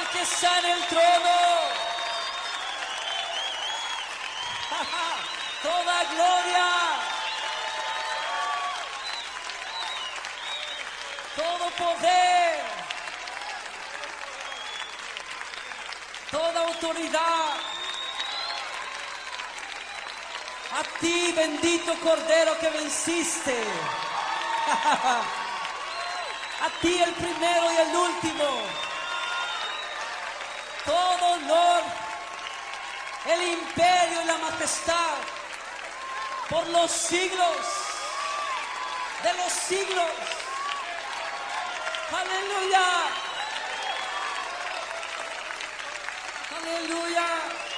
que está en el trono. Toda gloria, todo poder, toda autoridad, a ti, bendito Cordero que venciste. A ti, el primero y el último. Todo honor, el imperio y la majestad por los siglos de los siglos. Aleluya. Aleluya.